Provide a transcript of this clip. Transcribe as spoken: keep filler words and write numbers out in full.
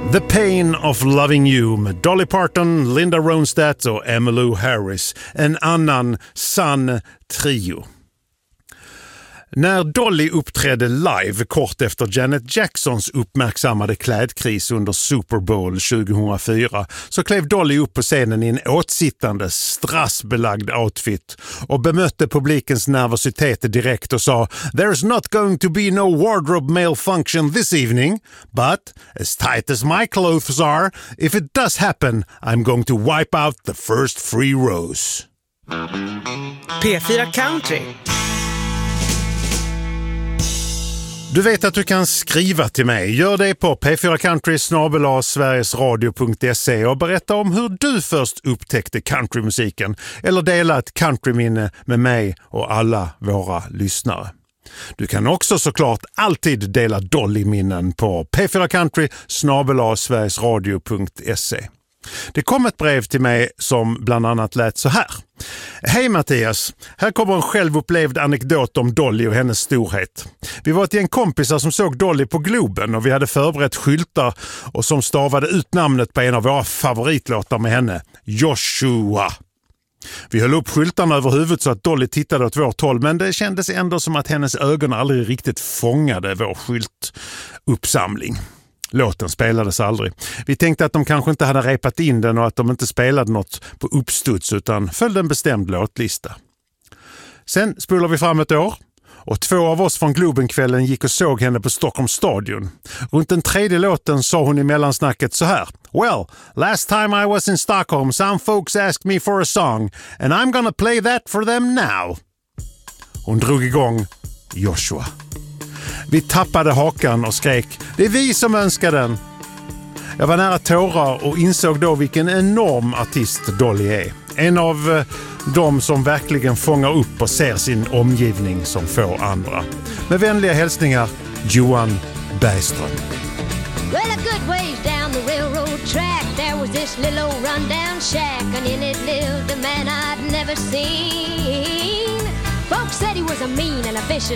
The Pain of Loving You med Dolly Parton, Linda Ronstadt och Emmylou Harris. En annan sann trio. När Dolly uppträdde live kort efter Janet Jacksons uppmärksammade klädkris under Super Bowl tjugohundrafyra så klev Dolly upp på scenen i en åtsittande, strassbelagd outfit och bemötte publikens nervositet direkt och sa "There's not going to be no wardrobe malfunction this evening, but as tight as my clothes are, if it does happen, I'm going to wipe out the first three rows." P fyra Country. Du vet att du kan skriva till mig. Gör det på p fyra country snabel-a sverigesradio punkt se och berätta om hur du först upptäckte countrymusiken eller dela ett countryminne med mig och alla våra lyssnare. Du kan också såklart alltid dela Dolly-minnen på p fyra country snabel-a sverigesradio punkt se. Det kom ett brev till mig som bland annat lät så här. Hej Mattias, här kommer en självupplevd anekdot om Dolly och hennes storhet. Vi var ett gäng kompisar som såg Dolly på Globen och vi hade förberett skyltar och som stavade ut namnet på en av våra favoritlåtar med henne, Joshua. Vi höll upp skyltarna över huvudet så att Dolly tittade åt vårt håll, men det kändes ändå som att hennes ögon aldrig riktigt fångade vår skyltuppsamling. Låten spelades aldrig. Vi tänkte att de kanske inte hade repat in den och att de inte spelade något på uppstuds utan följde en bestämd låtlista. Sen spolar vi fram ett år och två av oss från Globenkvällen gick och såg henne på Stockholms stadion. Runt den tredje låten sa hon i mellansnacket så här. Well, last time I was in Stockholm some folks asked me for a song and I'm gonna play that for them now. Hon drog igång Joshua. Vi tappade hakan och skrek, det är vi som önskar den. Jag var nära tårar och insåg då vilken enorm artist Dolly är. En av eh, de som verkligen fångar upp och ser sin omgivning som få andra. Med vänliga hälsningar, Johan Bergström. Well, a good ways down the railroad track there was this little old rundown shack, and in it lived a man I'd never seen. Folks said he was a mean and a vicious